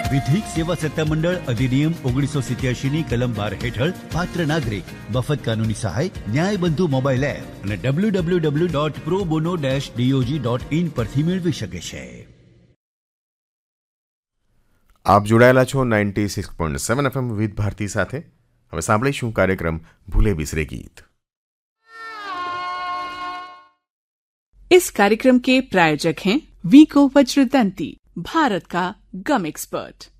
વિધિક સેવા સત્તામંડળ અધિનિયમ 1987ની કલમ 12 હેઠળ પાત્ર નાગરિક મફત કાનૂની સહાય ન્યાય બંધુ મોબાઈલ એપ અને www.probono-dog.in પરથી મેળવી શકે છે. આપ જોડાયેલા છો 96.7 FM વિથ ભારતી સાથે. હવે સાંભળીશું કાર્યક્રમ ભૂલે બિસરે ગીત. इस कार्यक्रम के प्रायोजक हैं वीको वज्रदंती, भारत का गम एक्सपर्ट.